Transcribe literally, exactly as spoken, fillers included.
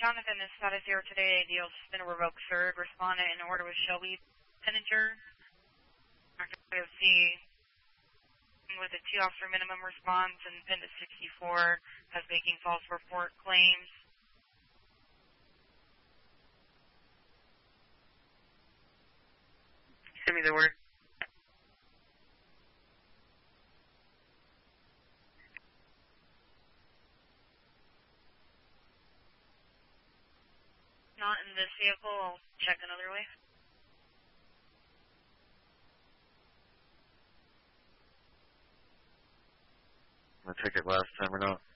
Jonathan is status zero today. Deal's been a revoked third. Respondent in order with Shelby Penninger. Active C with a two officer minimum response and pinned at sixty-four. Has making false report claims. Send me the order. Not in this vehicle. I'll check another way. I took it last time or not?